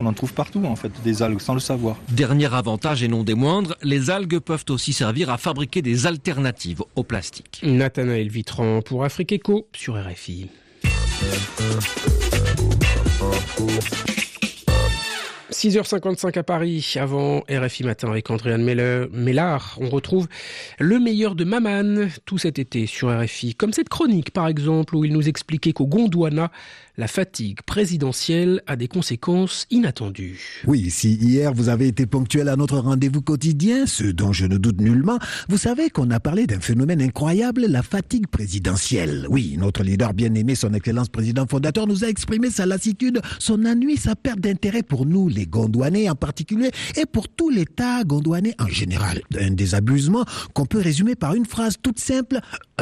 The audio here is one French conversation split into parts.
en trouve partout, en fait, des algues, sans le savoir. Dernier avantage et non des moindres, les algues peuvent aussi servir à fabriquer des alternatives au plastique. Nathanaël Vitran pour Afrique Eco sur RFI. 6h55 à Paris, avant RFI Matin avec Andréane Mellard. On retrouve le meilleur de Maman tout cet été sur RFI. Comme cette chronique par exemple où il nous expliquait qu'au Gondwana, la fatigue présidentielle a des conséquences inattendues. Oui, si hier vous avez été ponctuel à notre rendez-vous quotidien, ce dont je ne doute nullement, vous savez qu'on a parlé d'un phénomène incroyable, la fatigue présidentielle. Oui, notre leader bien-aimé, son excellence président fondateur, nous a exprimé sa lassitude, son ennui, sa perte d'intérêt pour nous, les Gondwanais en particulier, et pour tout l'État gondwanais en général. Un désabusement qu'on peut résumer par une phrase toute simple,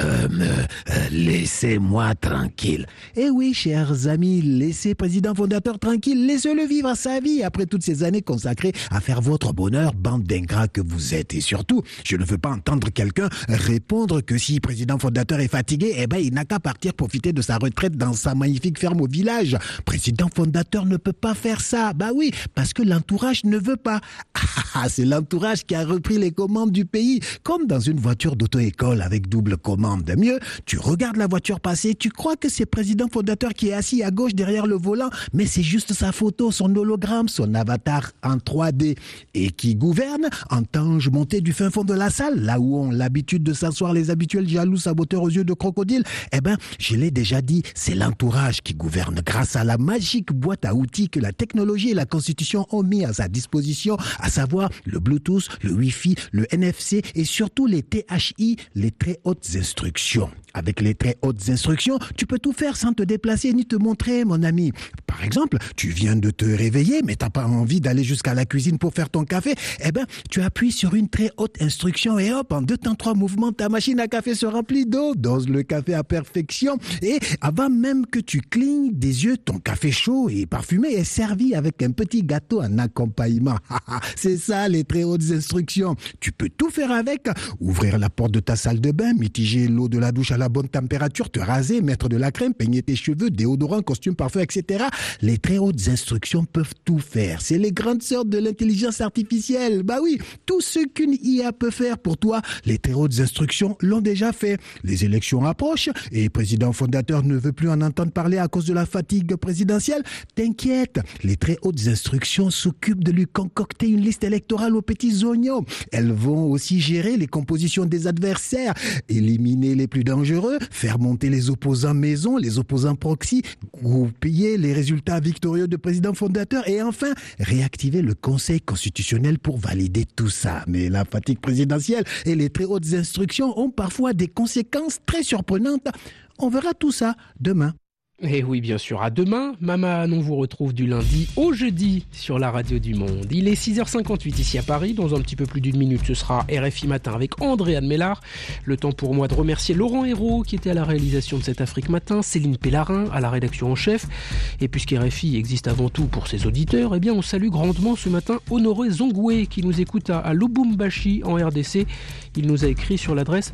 laissez-moi tranquille. Eh oui, chers amis, laissez président fondateur tranquille, laissez-le vivre sa vie après toutes ces années consacrées à faire votre bonheur, bande d'ingrats que vous êtes. Et surtout, je ne veux pas entendre quelqu'un répondre que si président fondateur est fatigué, eh ben il n'a qu'à partir profiter de sa retraite dans sa magnifique ferme au village. Président fondateur ne peut pas faire ça. Bah oui, parce que l'entourage ne veut pas. C'est l'entourage qui a repris les commandes du pays, comme dans une voiture d'auto-école avec double commande. Mieux, tu regardes la voiture passer, tu crois que c'est président fondateur qui est assis à gauche derrière le volant, mais c'est juste sa photo, son hologramme, son avatar en 3D. Et qui gouverne, entends-je monter du fin fond de la salle, là où ont l'habitude de s'asseoir les habituels jaloux saboteurs aux yeux de crocodile. Eh ben, je l'ai déjà dit, c'est l'entourage qui gouverne grâce à la magique boîte à outils que la technologie et la Constitution ont mis à sa disposition, à savoir le Bluetooth, le Wi-Fi, le NFC et surtout les THI, les très hautes instructions. Avec les très hautes instructions, tu peux tout faire sans te déplacer ni te montrer, mon ami. Par exemple, tu viens de te réveiller, mais t'as pas envie d'aller jusqu'à la cuisine pour faire ton café. Eh ben, tu appuies sur une très haute instruction et hop, en 2 temps 3 mouvements, ta machine à café se remplit d'eau, dose le café à perfection. Et avant même que tu clignes des yeux, ton café chaud et parfumé est servi avec un petit gâteau en accompagnement. C'est ça, les très hautes instructions. Tu peux tout faire avec. Ouvrir la porte de ta salle de bain, mitiger l'eau de la douche à la bonne température, te raser, mettre de la crème, peigner tes cheveux, déodorant, costume, parfum, etc. Les très hautes instructions peuvent tout faire. C'est les grandes sœurs de l'intelligence artificielle. Bah oui, tout ce qu'une IA peut faire pour toi, les très hautes instructions l'ont déjà fait. Les élections approchent et président fondateur ne veut plus en entendre parler à cause de la fatigue présidentielle. T'inquiète, les très hautes instructions s'occupent de lui concocter une liste électorale aux petits oignons. Elles vont aussi gérer les compositions des adversaires, éliminer les plus dangereux, faire monter les opposants maison, les opposants proxy, goupiller les résultats victorieux de président fondateur et enfin réactiver le Conseil constitutionnel pour valider tout ça. Mais la fatigue présidentielle et les très hautes instructions ont parfois des conséquences très surprenantes. On verra tout ça demain. Et oui, bien sûr, à demain. Maman, on vous retrouve du lundi au jeudi sur la radio du Monde. Il est 6h58 ici à Paris. Dans un petit peu plus d'une minute, ce sera RFI Matin avec Andréane Mellard. Le temps pour moi de remercier Laurent Hérault qui était à la réalisation de cet Afrique Matin, Céline Pellarin à la rédaction en chef. Et puisqu'RFI existe avant tout pour ses auditeurs, eh bien on salue grandement ce matin Honoré Zongoué qui nous écoute à Lubumbashi en RDC. Il nous a écrit sur l'adresse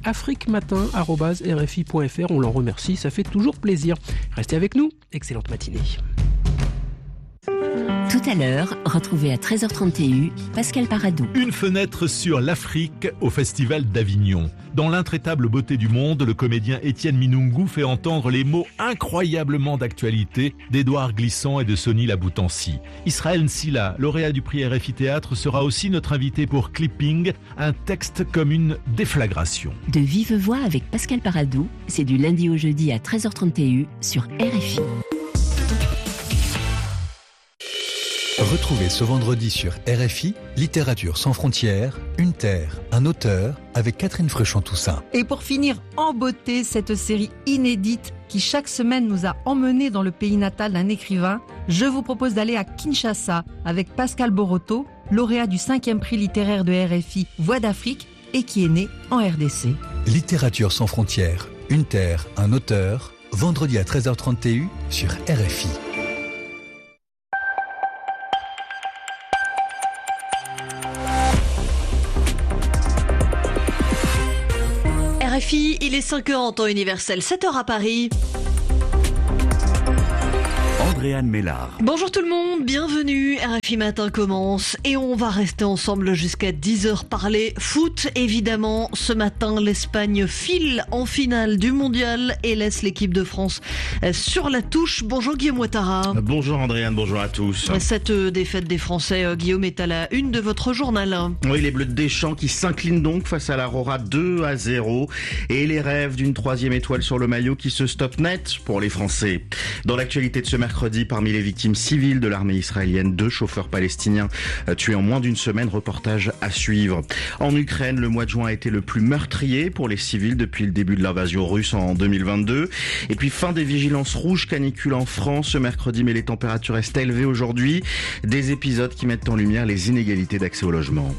afriquematin@rfi.fr. On l'en remercie, ça fait toujours plaisir. Restez avec nous, excellente matinée. Tout à l'heure, retrouvez à 13h30 TU Pascal Paradou. Une fenêtre sur l'Afrique au Festival d'Avignon. Dans l'intraitable beauté du monde, le comédien Étienne Minungu fait entendre les mots incroyablement d'actualité d'Édouard Glissant et de Sonny Laboutancy. Israël Nsila, lauréat du prix RFI Théâtre, sera aussi notre invité pour Clipping, un texte comme une déflagration. De vive voix avec Pascal Paradou, c'est du lundi au jeudi à 13h30 TU sur RFI. Retrouvez ce vendredi sur RFI, Littérature sans frontières, une terre, un auteur, avec Catherine Fréchon-Toussaint. Et pour finir en beauté, cette série inédite qui chaque semaine nous a emmenés dans le pays natal d'un écrivain, je vous propose d'aller à Kinshasa avec Pascal Boroto, lauréat du 5e prix littéraire de RFI Voix d'Afrique et qui est né en RDC. Littérature sans frontières, une terre, un auteur, vendredi à 13h30 TU sur RFI. RFI, il est 5h en temps universel, 7h à Paris. Andréane Mélard. Bonjour tout le monde, bienvenue, RFI Matin commence et on va rester ensemble jusqu'à 10h parler foot. Évidemment, ce matin, l'Espagne file en finale du mondial et laisse l'équipe de France sur la touche. Bonjour Guillaume Ouattara. Bonjour Andréane, bonjour à tous. Cette défaite des Français, Guillaume, est à la une de votre journal. Oui, les Bleus de Deschamps qui s'inclinent donc face à la Rora 2-0 et les rêves d'une 3e étoile sur le maillot qui se stoppent net pour les Français. Dans l'actualité de ce mercredi, parmi les victimes civiles de l'armée israélienne, 2 chauffeurs palestiniens tués en moins d'une semaine, reportage à suivre. En Ukraine, le mois de juin a été le plus meurtrier pour les civils depuis le début de l'invasion russe en 2022. Et puis fin des vigilances rouges canicule en France ce mercredi, mais les températures restent élevées aujourd'hui. Des épisodes qui mettent en lumière les inégalités d'accès au logement.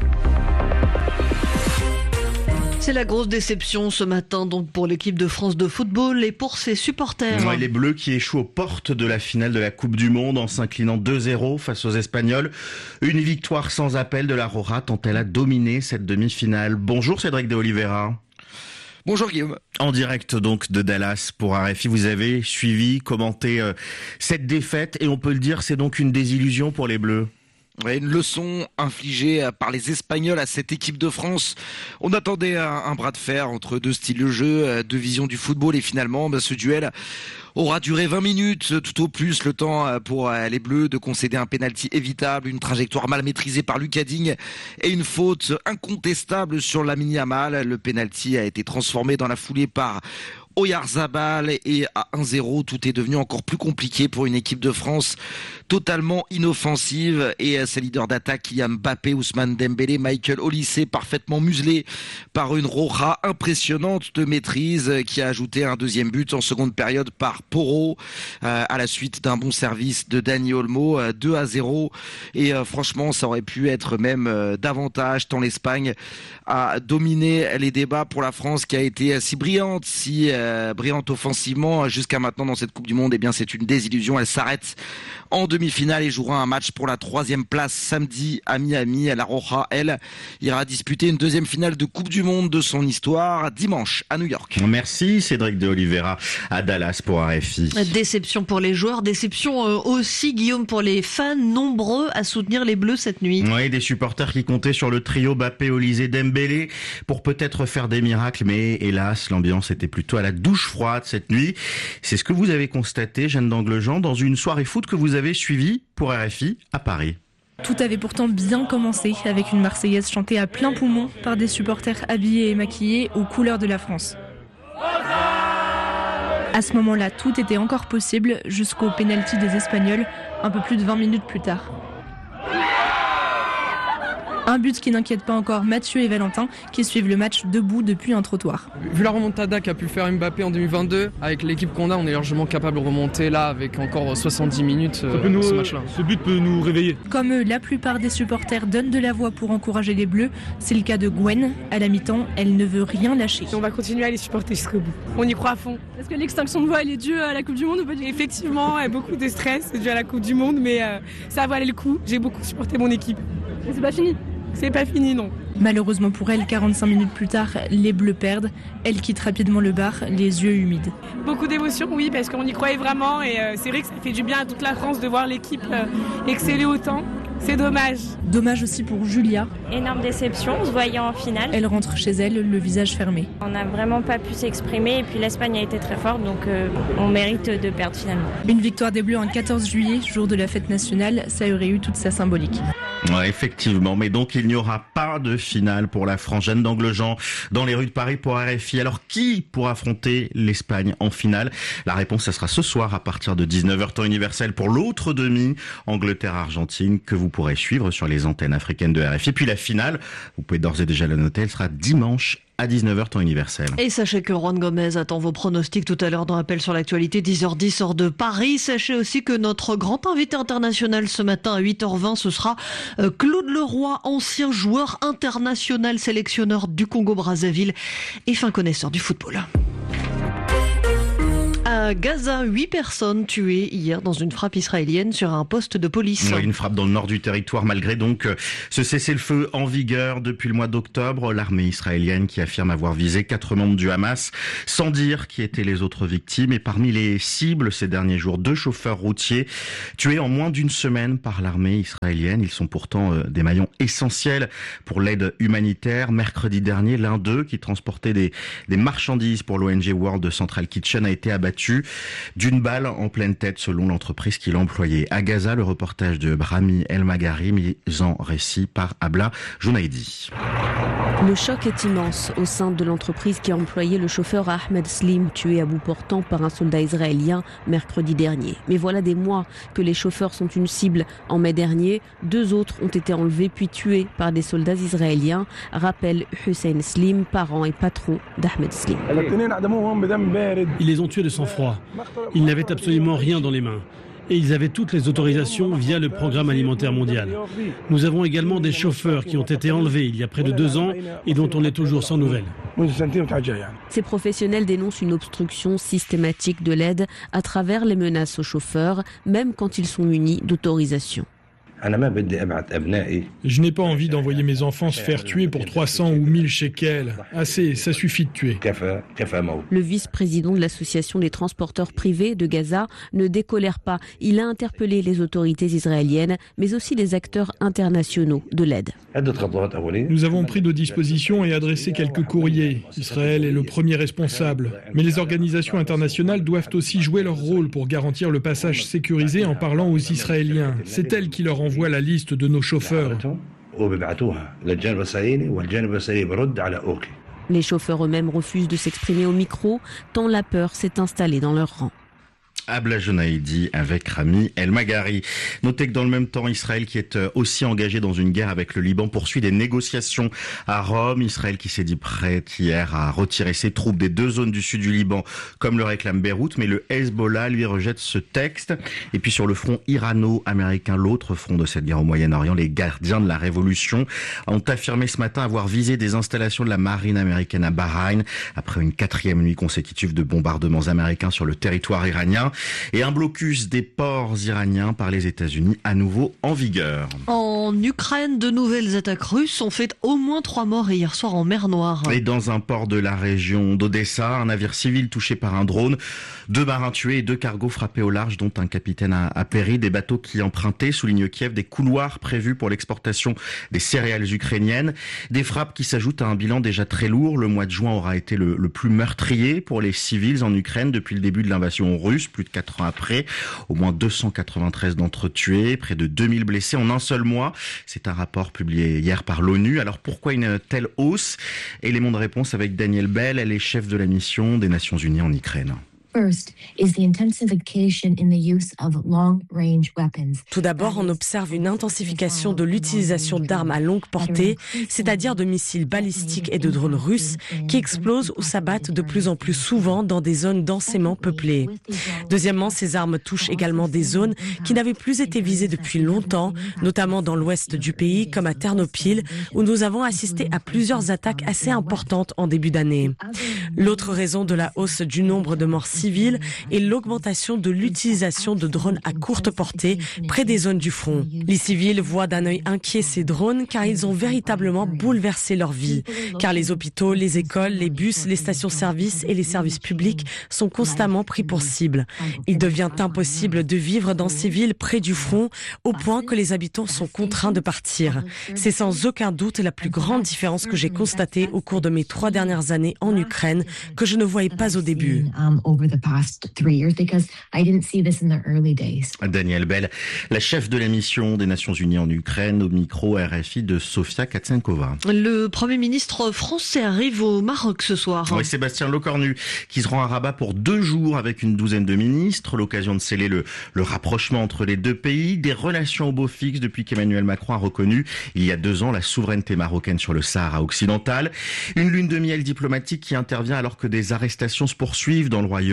C'est la grosse déception ce matin donc pour l'équipe de France de football et pour ses supporters. Ouais, les Bleus qui échouent aux portes de la finale de la Coupe du Monde en s'inclinant 2-0 face aux Espagnols. Une victoire sans appel de la Rora tant elle a dominé cette demi-finale. Bonjour Cédric de Oliveira. Bonjour Guillaume. En direct donc de Dallas pour RFI, vous avez suivi, commenté cette défaite et on peut le dire, c'est donc une désillusion pour les Bleus. Ouais, une leçon infligée par les Espagnols à cette équipe de France. On attendait un bras de fer entre deux styles de jeu, deux visions du football et finalement ce duel aura duré 20 minutes, tout au plus le temps pour les Bleus de concéder un pénalty évitable, une trajectoire mal maîtrisée par Lucas Digne et une faute incontestable sur Lamine Yamal. Le pénalty a été transformé dans la foulée par Oyarzabal et à 1-0, tout est devenu encore plus compliqué pour une équipe de France totalement inoffensive et ses leaders d'attaque, Kylian Mbappé, Ousmane Dembélé, Michael Olise, parfaitement muselés par une Roja impressionnante de maîtrise qui a ajouté un deuxième but en seconde période par Porro à la suite d'un bon service de Dani Olmo, 2-0 et franchement ça aurait pu être même davantage tant l'Espagne a dominé les débats pour la France qui a été si brillante, si brillante offensivement jusqu'à maintenant dans cette Coupe du Monde. Eh bien c'est une désillusion, elle s'arrête en demi-finale et jouera un match pour la 3e place samedi à Miami. La Roja, elle, ira disputer une 2e finale de Coupe du Monde de son histoire dimanche à New York. Merci Cédric de Oliveira à Dallas pour RFI. Déception pour les joueurs, déception aussi Guillaume pour les fans nombreux à soutenir les Bleus cette nuit. Oui, des supporters qui comptaient sur le trio Mbappé, Olise, Dembélé pour peut-être faire des miracles, mais hélas l'ambiance était plutôt à la douche froide cette nuit. C'est ce que vous avez constaté, Jeanne d'Anglejean, dans une soirée foot que vous avez suivie pour RFI à Paris. Tout avait pourtant bien commencé avec une Marseillaise chantée à plein poumon par des supporters habillés et maquillés aux couleurs de la France. À ce moment-là, tout était encore possible jusqu'au pénalty des Espagnols, un peu plus de 20 minutes plus tard. Un but qui n'inquiète pas encore Mathieu et Valentin qui suivent le match debout depuis un trottoir. Vu la remontada qu'a pu faire Mbappé en 2022, avec l'équipe qu'on a, on est largement capable de remonter là avec encore 70 minutes ce match-là. Ce but peut nous réveiller. Comme eux, la plupart des supporters donnent de la voix pour encourager les Bleus. C'est le cas de Gwen. À la mi-temps, elle ne veut rien lâcher. On va continuer à les supporter jusqu'au bout. On y croit à fond. Est-ce que l'extinction de voix elle est due à la Coupe du Monde ou pas? Effectivement, beaucoup de stress, c'est dû à la Coupe du Monde, mais ça a valé le coup. J'ai beaucoup supporté mon équipe. Et c'est pas fini? C'est pas fini, non. Malheureusement pour elle, 45 minutes plus tard, les Bleus perdent. Elle quitte rapidement le bar, les yeux humides. Beaucoup d'émotions, oui, parce qu'on y croyait vraiment. Et c'est vrai que ça fait du bien à toute la France de voir l'équipe exceller autant. C'est dommage. Dommage aussi pour Julia. Énorme déception, on se voyait en finale. Elle rentre chez elle, le visage fermé. On n'a vraiment pas pu s'exprimer et puis l'Espagne a été très forte, donc on mérite de perdre finalement. Une victoire des Bleus en 14 juillet, jour de la fête nationale, ça aurait eu toute sa symbolique. Ouais, effectivement, mais donc il n'y aura pas de finale pour la France. Jeanne d'Anglejean dans les rues de Paris pour RFI. Alors qui pourra affronter l'Espagne en finale? La réponse, ça sera ce soir à partir de 19h temps universel pour l'autre demi, Angleterre-Argentine, que vous pourrez suivre sur les antennes africaines de RFI. Puis la finale, vous pouvez d'ores et déjà la noter, elle sera dimanche à 19h temps universel. Et sachez que Juan Gomez attend vos pronostics tout à l'heure dans Appel sur l'actualité, 10h10 heure de Paris. Sachez aussi que notre grand invité international ce matin à 8h20, ce sera Claude Leroy, ancien joueur international, sélectionneur du Congo-Brazzaville et fin connaisseur du football. À Gaza, 8 personnes tuées hier dans une frappe israélienne sur un poste de police. Une frappe dans le nord du territoire malgré donc ce cessez-le-feu en vigueur depuis le mois d'octobre. L'armée israélienne qui affirme avoir visé 4 membres du Hamas sans dire qui étaient les autres victimes. Et parmi les cibles ces derniers jours, 2 chauffeurs routiers tués en moins d'une semaine par l'armée israélienne. Ils sont pourtant des maillons essentiels pour l'aide humanitaire. Mercredi dernier, l'un d'eux qui transportait des marchandises pour l'ONG World Central Kitchen a été abattu d'une balle en pleine tête selon l'entreprise qu'il employait. À Gaza, le reportage de Rami El-Magari mis en récit par Abla Jounaidi. Le choc est immense au sein de l'entreprise qui a employé le chauffeur Ahmed Slim, tué à bout portant par un soldat israélien mercredi dernier. Mais voilà des mois que les chauffeurs sont une cible. En mai dernier, 2 autres ont été enlevés puis tués par des soldats israéliens, rappelle Hussein Slim, parent et patron d'Ahmed Slim. Ils les ont tués de sang-froid. Ils n'avaient absolument rien dans les mains. Et ils avaient toutes les autorisations via le Programme alimentaire mondial. Nous avons également des chauffeurs qui ont été enlevés il y a près de 2 ans et dont on est toujours sans nouvelles. Ces professionnels dénoncent une obstruction systématique de l'aide à travers les menaces aux chauffeurs, même quand ils sont munis d'autorisation. Je n'ai pas envie d'envoyer mes enfants se faire tuer pour 300 ou 1000 shekels. Assez, ça suffit de tuer. Le vice-président de l'association des transporteurs privés de Gaza ne décolère pas. Il a interpellé les autorités israéliennes, mais aussi les acteurs internationaux de l'aide. Nous avons pris de dispositions et adressé quelques courriers. Israël est le premier responsable. Mais les organisations internationales doivent aussi jouer leur rôle pour garantir le passage sécurisé en parlant aux Israéliens. C'est elles qui leur envoient la liste de nos chauffeurs. Les chauffeurs eux-mêmes refusent de s'exprimer au micro, tant la peur s'est installée dans leur rang. Abla Jounaidi avec Rami El-Magari. Notez que dans le même temps, Israël, qui est aussi engagé dans une guerre avec le Liban, poursuit des négociations à Rome. Israël qui s'est dit prêt hier à retirer ses troupes des 2 zones du sud du Liban, comme le réclame Beyrouth, mais le Hezbollah lui rejette ce texte. Et puis sur le front irano-américain, l'autre front de cette guerre au Moyen-Orient, les gardiens de la révolution ont affirmé ce matin avoir visé des installations de la marine américaine à Bahreïn, après une 4e nuit consécutive de bombardements américains sur le territoire iranien. Et un blocus des ports iraniens par les États-Unis à nouveau en vigueur. En Ukraine, de nouvelles attaques russes ont fait au moins 3 morts hier soir en mer Noire. Et dans un port de la région d'Odessa, un navire civil touché par un drone, 2 marins tués et 2 cargos frappés au large, dont un capitaine a péri. Des bateaux qui empruntaient, souligne Kiev, des couloirs prévus pour l'exportation des céréales ukrainiennes. Des frappes qui s'ajoutent à un bilan déjà très lourd. Le mois de juin aura été le plus meurtrier pour les civils en Ukraine depuis le début de l'invasion russe, plus de 4 ans après. Au moins 293 d'entre eux tués, près de 2000 blessés en un seul mois. C'est un rapport publié hier par l'ONU. Alors pourquoi une telle hausse? Élément de réponse avec Daniel Bell, elle est chef de la mission des Nations Unies en Ukraine. Tout d'abord, on observe une intensification de l'utilisation d'armes à longue portée, c'est-à-dire de missiles balistiques et de drones russes qui explosent ou s'abattent de plus en plus souvent dans des zones densément peuplées. Deuxièmement, ces armes touchent également des zones qui n'avaient plus été visées depuis longtemps, notamment dans l'ouest du pays, comme à Ternopil, où nous avons assisté à plusieurs attaques assez importantes en début d'année. L'autre raison de la hausse du nombre de morts civiles et l'augmentation de l'utilisation de drones à courte portée près des zones du front. Les civils voient d'un œil inquiet ces drones car ils ont véritablement bouleversé leur vie. Car les hôpitaux, les écoles, les bus, les stations-service et les services publics sont constamment pris pour cible. Il devient impossible de vivre dans ces villes près du front au point que les habitants sont contraints de partir. C'est sans aucun doute la plus grande différence que j'ai constatée au cours de mes 3 dernières années en Ukraine que je ne voyais pas au début. Daniel Bell, la chef de la mission des Nations Unies en Ukraine, au micro RFI de Sofia Katsenkova. Le Premier ministre français arrive au Maroc ce soir. Oui, Sébastien Lecornu, qui se rend à Rabat pour 2 jours avec une douzaine de ministres. L'occasion de sceller le rapprochement entre les 2 pays, des relations au beau fixe depuis qu'Emmanuel Macron a reconnu il y a 2 ans la souveraineté marocaine sur le Sahara occidental. Une lune de miel diplomatique qui intervient alors que des arrestations se poursuivent dans le royaume.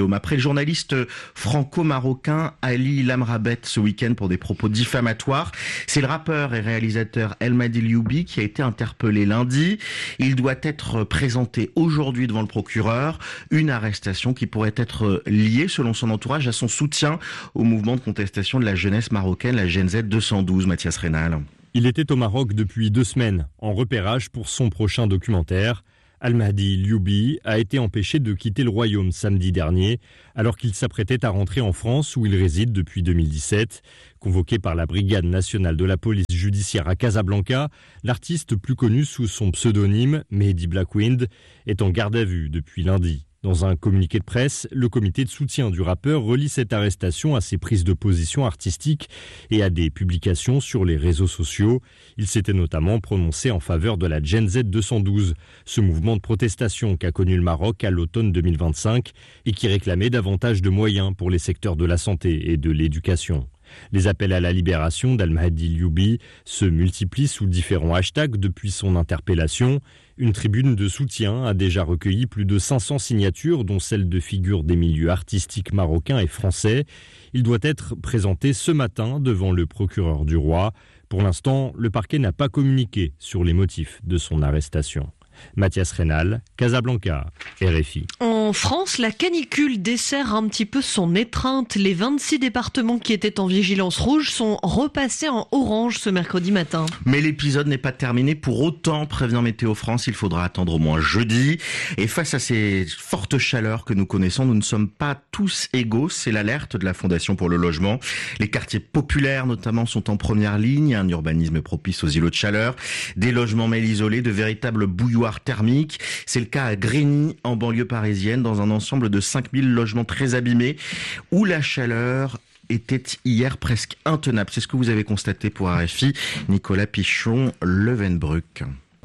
Guillaume. Après le journaliste franco-marocain Ali Lamrabet ce week-end pour des propos diffamatoires, c'est le rappeur et réalisateur Elmadi Lioubi qui a été interpellé lundi. Il doit être présenté aujourd'hui devant le procureur. Une arrestation qui pourrait être liée, selon son entourage, à son soutien au mouvement de contestation de la jeunesse marocaine, la Gen Z 212. Mathias Rénal. Il était au Maroc depuis 2 semaines, en repérage pour son prochain documentaire. Al-Mahdi Lioubi a été empêché de quitter le royaume samedi dernier, alors qu'il s'apprêtait à rentrer en France où il réside depuis 2017. Convoqué par la Brigade nationale de la police judiciaire à Casablanca, l'artiste plus connu sous son pseudonyme Mehdi Blackwind est en garde à vue depuis lundi. Dans un communiqué de presse, le comité de soutien du rappeur relie cette arrestation à ses prises de position artistiques et à des publications sur les réseaux sociaux. Il s'était notamment prononcé en faveur de la Gen Z 212, ce mouvement de protestation qu'a connu le Maroc à l'automne 2025 et qui réclamait davantage de moyens pour les secteurs de la santé et de l'éducation. Les appels à la libération d'Al-Mahdi Lioubi se multiplient sous différents hashtags depuis son interpellation. Une tribune de soutien a déjà recueilli plus de 500 signatures, dont celles de figures des milieux artistiques marocains et français. Il doit être présenté ce matin devant le procureur du roi. Pour l'instant, le parquet n'a pas communiqué sur les motifs de son arrestation. Mathias Rénal, Casablanca, RFI. En France, la canicule dessert un petit peu son étreinte. Les 26 départements qui étaient en vigilance rouge sont repassés en orange ce mercredi matin. Mais l'épisode n'est pas terminé. Pour autant, prévient Météo France, il faudra attendre au moins jeudi. Et face à ces fortes chaleurs que nous connaissons, nous ne sommes pas tous égaux. C'est l'alerte de la Fondation pour le logement. Les quartiers populaires, notamment, sont en première ligne. Un urbanisme propice aux îlots de chaleur. Des logements mal isolés, de véritables bouilloires thermique. C'est le cas à Grigny, en banlieue parisienne, dans un ensemble de 5000 logements très abîmés, où la chaleur était hier presque intenable. C'est ce que vous avez constaté pour RFI. Nicolas Pichon, Levenbruck.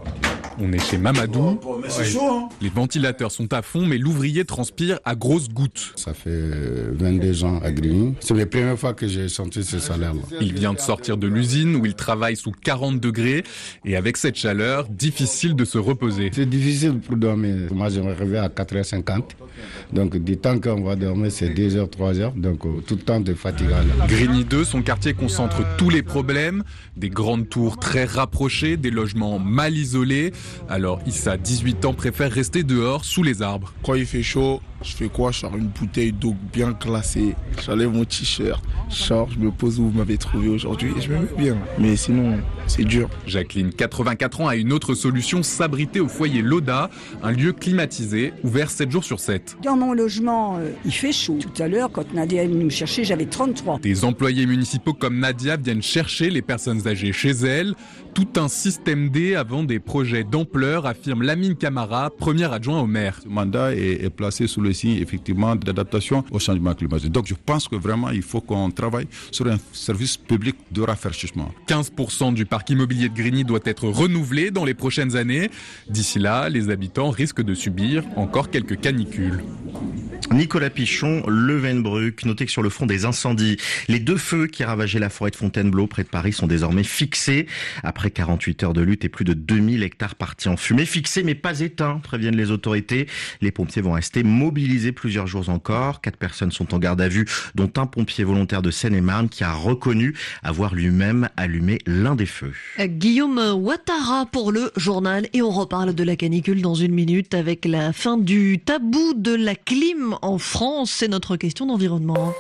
On est chez Mamadou. C'est chaud, hein. Les ventilateurs sont à fond, mais l'ouvrier transpire à grosses gouttes. Ça fait 22 ans à Grigny. C'est la première fois que j'ai senti ce salaire-là. Il vient de sortir de l'usine où il travaille sous 40 degrés. Et avec cette chaleur, difficile de se reposer. C'est difficile pour dormir. Moi, je me réveille à 4h50. Donc, du temps qu'on va dormir, c'est 2h, 3h. Donc, tout le temps de fatigue. Grigny 2, son quartier concentre tous les problèmes. Des grandes tours très rapprochées, des logements mal isolés. Alors Issa, 18 ans, préfère rester dehors, sous les arbres. Quand il fait chaud, je fais quoi? Je sors une bouteille d'eau bien glacée. J'enlève mon t-shirt, je me pose où vous m'avez trouvé aujourd'hui et je me mets bien. Mais sinon, c'est dur. Jacqueline, 84 ans, a une autre solution, s'abriter au foyer Loda, un lieu climatisé, ouvert 7 jours sur 7. Dans mon logement, il fait chaud. Tout à l'heure, quand Nadia est venue me chercher, j'avais 33. Des employés municipaux comme Nadia viennent chercher les personnes âgées chez elles. Tout un système D avant des projets d'ampleur, affirme Lamine Camara, premier adjoint au maire. Ce mandat est placé sous le signe effectivement d'adaptation au changement climatique. Donc je pense que vraiment il faut qu'on travaille sur un service public de rafraîchissement. 15% du parc immobilier de Grigny doit être renouvelé dans les prochaines années. D'ici là, les habitants risquent de subir encore quelques canicules. Nicolas Pichon, Levenbruck. Notez que sur le front des incendies, les 2 feux qui ravageaient la forêt de Fontainebleau près de Paris sont désormais fixés. Après 48 heures de lutte et plus de 2000 hectares partis en fumée. Fixés mais pas éteints, préviennent les autorités. Les pompiers vont rester mobilisés plusieurs jours encore. 4 personnes sont en garde à vue, dont un pompier volontaire de Seine-et-Marne qui a reconnu avoir lui-même allumé l'un des feux. Guillaume Ouattara pour le journal. Et on reparle de la canicule dans une minute avec la fin du tabou de la clim en France. C'est notre question d'environnement.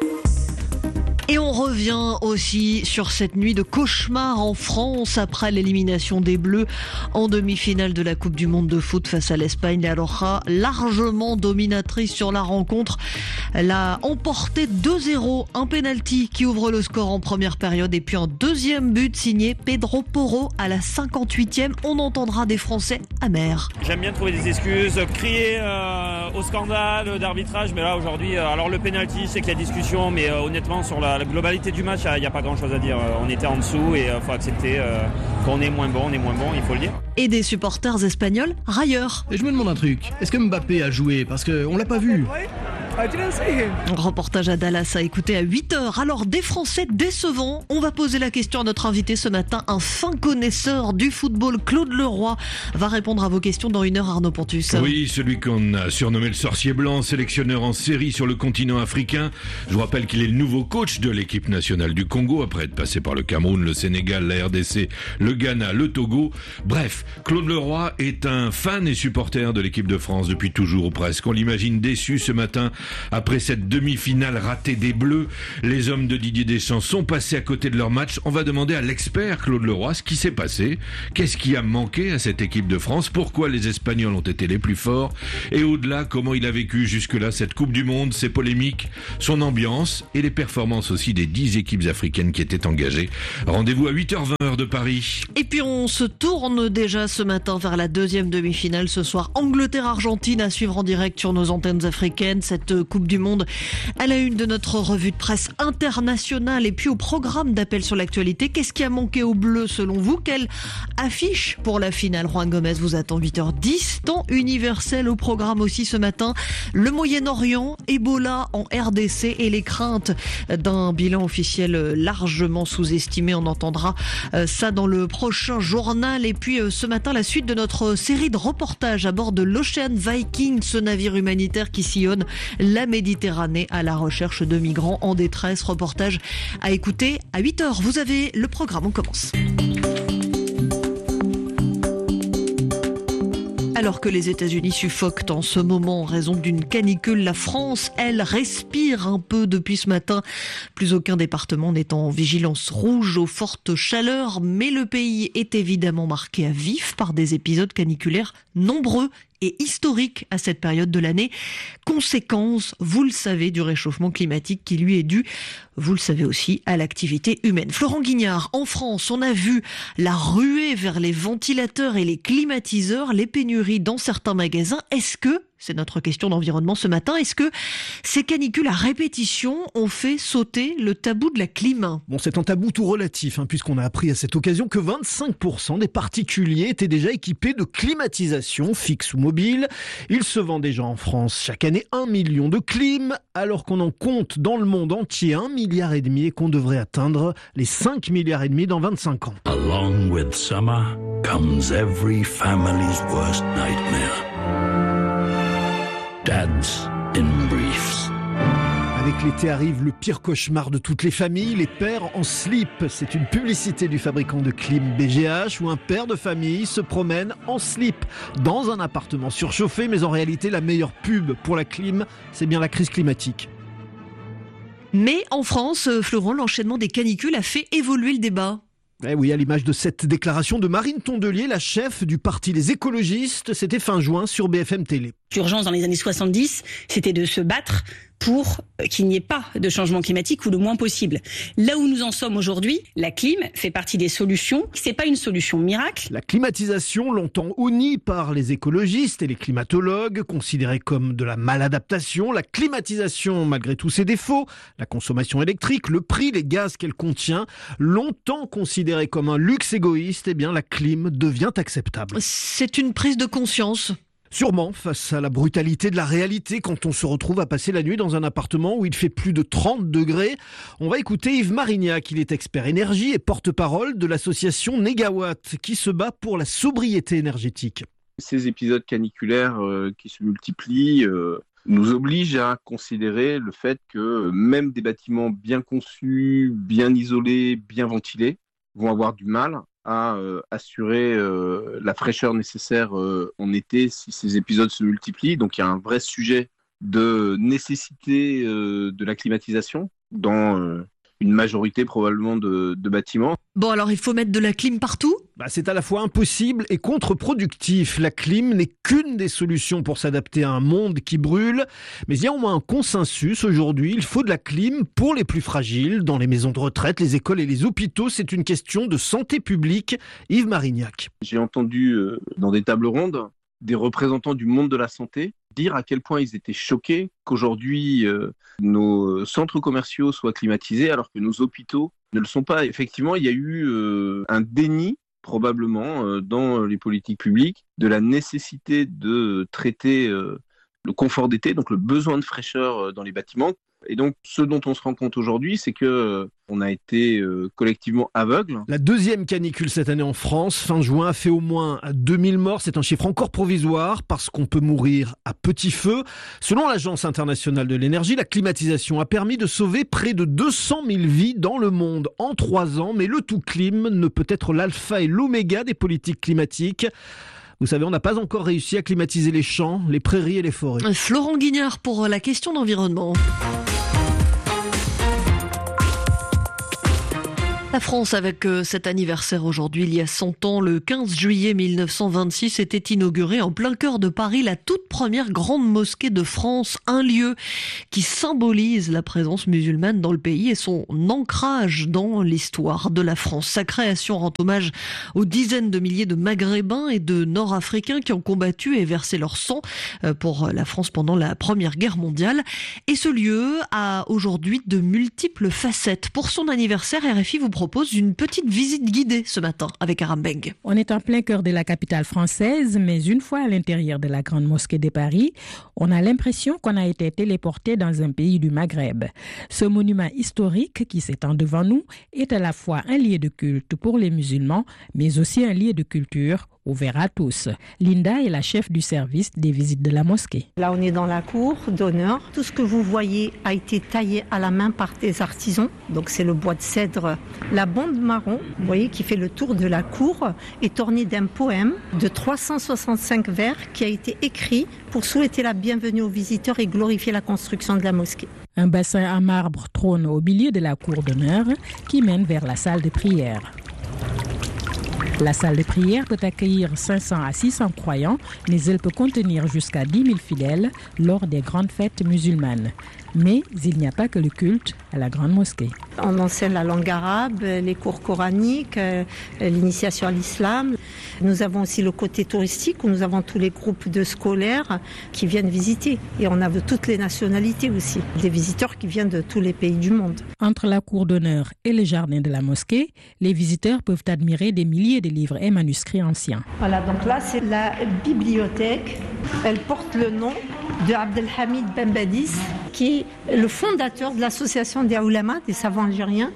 Et on revient aussi sur cette nuit de cauchemar en France après l'élimination des Bleus en demi-finale de la Coupe du Monde de foot face à l'Espagne. La Roja, largement dominatrice sur la rencontre, l'a emporté 2-0. Un penalty qui ouvre le score en première période et puis un deuxième but signé Pedro Porro à la 58e. On entendra des Français amers. J'aime bien trouver des excuses, crier au scandale d'arbitrage, mais là aujourd'hui, alors le penalty c'est que la discussion, mais honnêtement sur la globalité du match, il n'y a pas grand chose à dire. On était en dessous et il faut accepter qu'on est moins bon, il faut le dire. Et des supporters espagnols railleurs. Et je me demande un truc, est-ce que Mbappé a joué? Parce qu'on l'a pas vu. Reportage à Dallas à écouter à 8h. Alors, des Français décevants. On va poser la question à notre invité ce matin, un fin connaisseur du football, Claude Leroy, va répondre à vos questions dans 1 heure, Arnaud Pontus. Oui, celui qu'on a surnommé le sorcier blanc, sélectionneur en série sur le continent africain. Je vous rappelle qu'il est le nouveau coach de l'équipe nationale du Congo, après être passé par le Cameroun, le Sénégal, la RDC, le Ghana, le Togo. Bref, Claude Leroy est un fan et supporter de l'équipe de France depuis toujours ou presque. On l'imagine déçu ce matin après cette demi-finale ratée des Bleus. Les hommes de Didier Deschamps sont passés à côté de leur match. On va demander à l'expert Claude Leroy ce qui s'est passé. Qu'est-ce qui a manqué à cette équipe de France? Pourquoi les Espagnols ont été les plus forts? Et au-delà, comment il a vécu jusque-là cette Coupe du Monde, ses polémiques, son ambiance et les performances aussi des 10 équipes africaines qui étaient engagées. Rendez-vous à 8h20 heure de Paris. Et puis on se tourne déjà ce matin vers la deuxième demi-finale ce soir. Angleterre-Argentine à suivre en direct sur nos antennes africaines. Cette Coupe du Monde à la une de notre revue de presse internationale. Et puis au programme d'appel sur l'actualité, qu'est-ce qui a manqué aux Bleus selon vous? Quelle affiche pour la finale? Juan Gomez vous attend 8h10. Temps universel au programme aussi ce matin. Le Moyen-Orient, Ebola en RDC et les craintes d'un bilan officiel largement sous-estimé. On entendra ça dans le prochain journal. Et puis ce matin, la suite de notre série de reportages à bord de l'Ocean Viking, ce navire humanitaire qui sillonne la Méditerranée à la recherche de migrants en détresse. Reportage à écouter à 8h. Vous avez le programme, on commence. Alors que les États-Unis suffoquent en ce moment en raison d'une canicule, la France, elle, respire un peu depuis ce matin. Plus aucun département n'est en vigilance rouge aux fortes chaleurs, mais le pays est évidemment marqué à vif par des épisodes caniculaires nombreux et historique à cette période de l'année. Conséquence, vous le savez, du réchauffement climatique qui lui est dû, vous le savez aussi, à l'activité humaine. Florent Guignard, en France, on a vu la ruée vers les ventilateurs et les climatiseurs, les pénuries dans certains magasins. Est-ce que, c'est notre question d'environnement ce matin, est-ce que ces canicules à répétition ont fait sauter le tabou de la clim? Bon, c'est un tabou tout relatif, puisqu'on a appris à cette occasion que 25% des particuliers étaient déjà équipés de climatisation fixe ou mobile. Il se vend déjà en France chaque année 1 million de clims, alors qu'on en compte dans le monde entier 1,5 milliard et qu'on devrait atteindre les 5,5 milliards dans 25 ans. Along with summer comes every family's worst nightmare. Dads in briefs. Avec l'été arrive le pire cauchemar de toutes les familles, les pères en slip. C'est une publicité du fabricant de clim BGH où un père de famille se promène en slip dans un appartement surchauffé. Mais en réalité, la meilleure pub pour la clim, c'est bien la crise climatique. Mais en France, Florent, l'enchaînement des canicules a fait évoluer le débat. Eh oui, à l'image de cette déclaration de Marine Tondelier, la chef du parti Les Écologistes, c'était fin juin sur BFM Télé. L'urgence dans les années 70, c'était de se battre pour qu'il n'y ait pas de changement climatique ou le moins possible. Là où nous en sommes aujourd'hui, la clim fait partie des solutions. C'est pas une solution miracle. La climatisation, longtemps honnie par les écologistes et les climatologues, considérée comme de la maladaptation. La climatisation, malgré tous ses défauts, la consommation électrique, le prix, les gaz qu'elle contient, longtemps considérée comme un luxe égoïste, eh bien la clim devient acceptable. C'est une prise de conscience. Sûrement, face à la brutalité de la réalité, quand on se retrouve à passer la nuit dans un appartement où il fait plus de 30 degrés. On va écouter Yves Marignac, il est expert énergie et porte-parole de l'association Négawatt, qui se bat pour la sobriété énergétique. Ces épisodes caniculaires qui se multiplient nous obligent à considérer le fait que même des bâtiments bien conçus, bien isolés, bien ventilés, vont avoir du mal à assurer la fraîcheur nécessaire en été si ces épisodes se multiplient. Donc il y a un vrai sujet de nécessité de la climatisation dans une majorité probablement de bâtiments. Bon, alors il faut mettre de la clim partout ? C'est à la fois impossible et contre-productif. La clim n'est qu'une des solutions pour s'adapter à un monde qui brûle. Mais il y a au moins un consensus aujourd'hui. Il faut de la clim pour les plus fragiles, dans les maisons de retraite, les écoles et les hôpitaux. C'est une question de santé publique. Yves Marignac. J'ai entendu dans des tables rondes des représentants du monde de la santé dire à quel point ils étaient choqués qu'aujourd'hui nos centres commerciaux soient climatisés alors que nos hôpitaux ne le sont pas. Effectivement, il y a eu un déni probablement dans les politiques publiques de la nécessité de traiter le confort d'été, donc le besoin de fraîcheur dans les bâtiments. Et donc, ce dont on se rend compte aujourd'hui, c'est que on a été collectivement aveugles. La deuxième canicule cette année en France, fin juin, a fait au moins 2000 morts. C'est un chiffre encore provisoire parce qu'on peut mourir à petit feu. Selon l'Agence internationale de l'énergie, la climatisation a permis de sauver près de 200 000 vies dans le monde en 3 ans. Mais le tout clim ne peut être l'alpha et l'oméga des politiques climatiques. Vous savez, on n'a pas encore réussi à climatiser les champs, les prairies et les forêts. Florent Guignard pour la question d'environnement. La France, avec cet anniversaire aujourd'hui, il y a 100 ans, le 15 juillet 1926, était inaugurée en plein cœur de Paris la toute première grande mosquée de France, un lieu qui symbolise la présence musulmane dans le pays et son ancrage dans l'histoire de la France. Sa création rend hommage aux dizaines de milliers de Maghrébins et de Nord-Africains qui ont combattu et versé leur sang pour la France pendant la Première Guerre mondiale. Et ce lieu a aujourd'hui de multiples facettes. Pour son anniversaire, RFI vous propose une petite visite guidée ce matin avec Aram Beng. On est en plein cœur de la capitale française, mais une fois à l'intérieur de la Grande Mosquée de Paris, on a l'impression qu'on a été téléporté dans un pays du Maghreb. Ce monument historique qui s'étend devant nous est à la fois un lieu de culte pour les musulmans, mais aussi un lieu de culture ouvert à tous. Linda est la chef du service des visites de la mosquée. Là, on est dans la cour d'honneur. Tout ce que vous voyez a été taillé à la main par des artisans. Donc, c'est le bois de cèdre. La bande marron, vous voyez, qui fait le tour de la cour, est ornée d'un poème de 365 vers qui a été écrit pour souhaiter la bienvenue aux visiteurs et glorifier la construction de la mosquée. Un bassin à marbre trône au milieu de la cour d'honneur qui mène vers la salle de prière. La salle de prière peut accueillir 500 à 600 croyants, mais elle peut contenir jusqu'à 10 000 fidèles lors des grandes fêtes musulmanes. Mais il n'y a pas que le culte à la grande mosquée. On enseigne la langue arabe, les cours coraniques, l'initiation à l'islam. Nous avons aussi le côté touristique où nous avons tous les groupes de scolaires qui viennent visiter. Et on a de toutes les nationalités aussi, des visiteurs qui viennent de tous les pays du monde. Entre la cour d'honneur et le jardin de la mosquée, les visiteurs peuvent admirer des milliers de livres et manuscrits anciens. Voilà, donc là c'est la bibliothèque. Elle porte le nom de Abdelhamid Ben Badis, qui est le fondateur de l'association des Oulama, des savants algériens.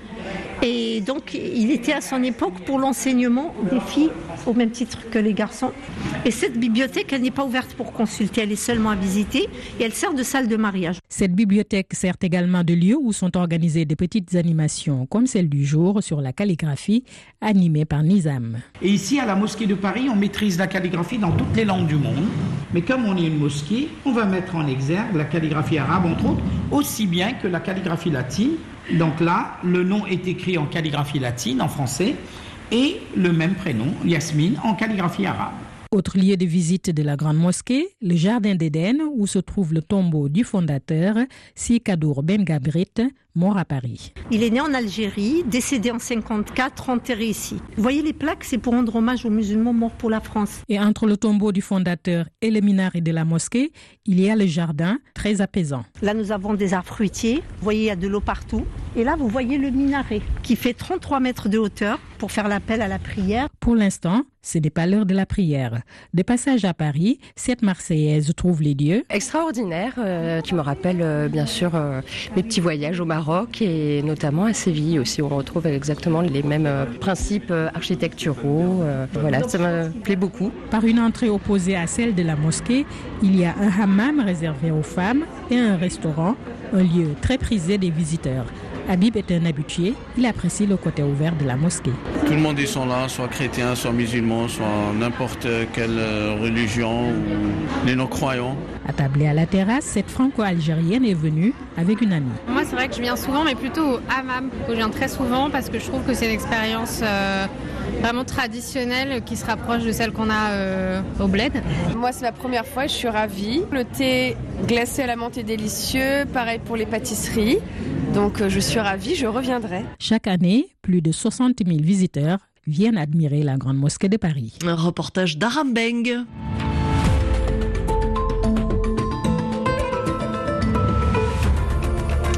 Et donc, il était à son époque pour l'enseignement des filles au même titre que les garçons. Et cette bibliothèque, elle n'est pas ouverte pour consulter, elle est seulement à visiter et elle sert de salle de mariage. Cette bibliothèque sert également de lieu où sont organisées des petites animations, comme celle du jour sur la calligraphie, animée par Nizam. Et ici, à la mosquée de Paris, on maîtrise la calligraphie dans toutes les langues du monde. Mais comme on est une mosquée, on va mettre en exergue la calligraphie arabe, entre autres, aussi bien que la calligraphie latine. Donc là, le nom est écrit en calligraphie latine, en français, et le même prénom, Yasmine, en calligraphie arabe. Autre lieu de visite de la Grande Mosquée, le Jardin d'Éden, où se trouve le tombeau du fondateur, Si Kadour Ben Gabrit, mort à Paris. Il est né en Algérie, décédé en 1954, enterré ici. Vous voyez les plaques, c'est pour rendre hommage aux musulmans morts pour la France. Et entre le tombeau du fondateur et le minaret de la mosquée, il y a le jardin, très apaisant. Là, nous avons des arbres fruitiers. Vous voyez, il y a de l'eau partout. Et là, vous voyez le minaret, qui fait 33 mètres de hauteur pour faire l'appel à la prière. Pour l'instant, ce n'est pas l'heure de la prière. De passage à Paris, cette Marseillaise trouve les lieux extraordinaires. Tu me rappelles bien sûr mes petits voyages au Maroc et notamment à Séville aussi, où on retrouve exactement les mêmes principes architecturaux. Voilà, ça me plaît beaucoup. Par une entrée opposée à celle de la mosquée, il y a un hammam réservé aux femmes et un restaurant, un lieu très prisé des visiteurs. Habib est un habitué, il apprécie le côté ouvert de la mosquée. Tout le monde y sont là, soit chrétiens, soit musulmans, soit n'importe quelle religion ou les non-croyants. Attablée à la terrasse, cette franco-algérienne est venue avec une amie. Moi, c'est vrai que je viens souvent, mais plutôt au hammam, où je viens très souvent parce que je trouve que c'est une expérience vraiment traditionnelle qui se rapproche de celle qu'on a au bled. Moi, c'est la première fois et je suis ravie. Le thé glacé à la menthe est délicieux, pareil pour les pâtisseries. Donc je suis ravie, je reviendrai. Chaque année, plus de 60 000 visiteurs viennent admirer la Grande Mosquée de Paris. Un reportage d'Aram Beng.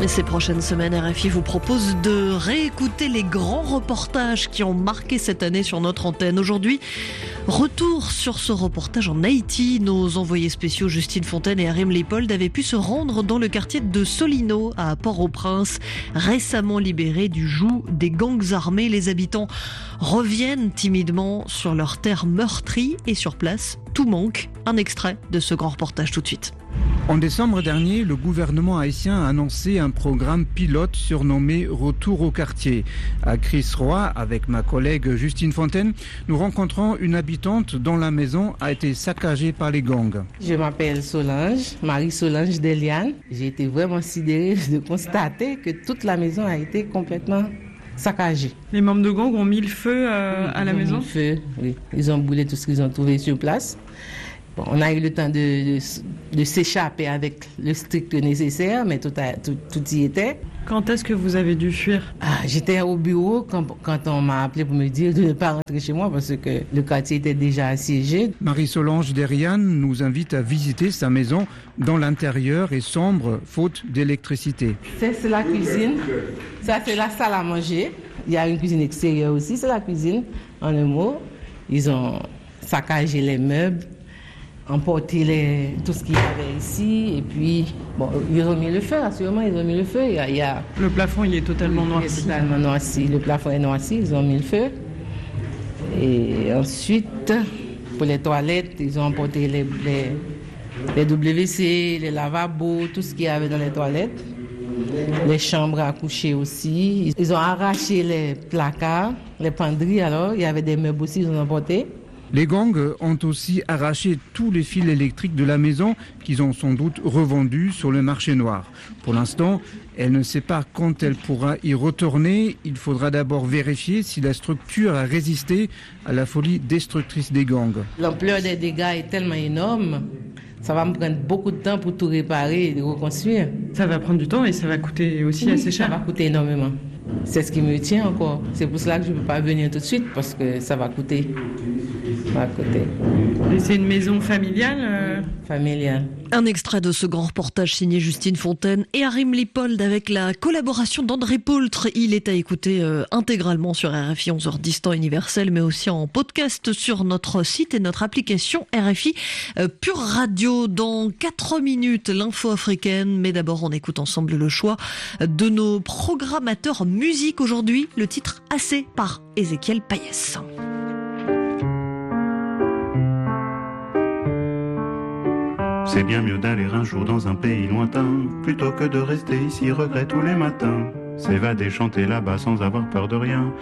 Et ces prochaines semaines, RFI vous propose de réécouter les grands reportages qui ont marqué cette année sur notre antenne. Aujourd'hui, retour sur ce reportage en Haïti. Nos envoyés spéciaux Justine Fontaine et Arim Leipold avaient pu se rendre dans le quartier de Solino à Port-au-Prince, récemment libéré du joug des gangs armés. Les habitants reviennent timidement sur leurs terres meurtries et sur place, tout manque. Un extrait de ce grand reportage tout de suite. En décembre dernier, le gouvernement haïtien a annoncé un programme pilote surnommé Retour au quartier. À Cris-Roy, avec ma collègue Justine Fontaine, nous rencontrons une habitante dont la maison a été saccagée par les gangs. Je m'appelle Solange, Marie-Solange Deliane. J'ai été vraiment sidérée de constater que toute la maison a été complètement saccagée. Les membres de gang ont mis le feu à la maison ? Mis le feu, oui. Ils ont brûlé tout ce qu'ils ont trouvé sur place. Bon, on a eu le temps de s'échapper avec le strict nécessaire, mais tout y était. Quand est-ce que vous avez dû fuir ? J'étais au bureau quand on m'a appelé pour me dire de ne pas rentrer chez moi parce que le quartier était déjà assiégé. Marie-Solange Deriane nous invite à visiter sa maison dont l'intérieur est sombre, faute d'électricité. C'est la cuisine, ça c'est la salle à manger. Il y a une cuisine extérieure aussi, c'est la cuisine. En un mot, ils ont saccagé les meubles, emporter tout ce qu'il y avait ici et puis bon, ils ont mis le feu, assurément ils ont mis le feu. Le plafond il est totalement noirci. Il est totalement noirci, le plafond est noirci, ils ont mis le feu. Et ensuite, pour les toilettes, ils ont emporté les WC, les lavabos, tout ce qu'il y avait dans les toilettes. Les chambres à coucher aussi. Ils ont arraché les placards, les penderies alors, il y avait des meubles aussi, ils ont emporté. Les gangs ont aussi arraché tous les fils électriques de la maison qu'ils ont sans doute revendus sur le marché noir. Pour l'instant, elle ne sait pas quand elle pourra y retourner. Il faudra d'abord vérifier si la structure a résisté à la folie destructrice des gangs. L'ampleur des dégâts est tellement énorme, ça va me prendre beaucoup de temps pour tout réparer et reconstruire. Ça va prendre du temps et ça va coûter aussi assez cher. Ça va coûter énormément. C'est ce qui me tient encore. C'est pour cela que je ne peux pas venir tout de suite parce que ça va coûter. Et c'est une maison familiale Familiale. Un extrait de ce grand reportage signé Justine Fontaine et Arim Leipold avec la collaboration d'André Poultre. Il est à écouter intégralement sur RFI 11h10 temps universel, mais aussi en podcast sur notre site et notre application RFI Pure Radio. Dans 4 minutes, l'info africaine. Mais d'abord, on écoute ensemble le choix de nos programmateurs musique aujourd'hui. Le titre Assez par Ézéchiel Payès. C'est bien mieux d'aller un jour dans un pays lointain, plutôt que de rester ici regret tous les matins. S'évader, chanter là-bas sans avoir peur de rien.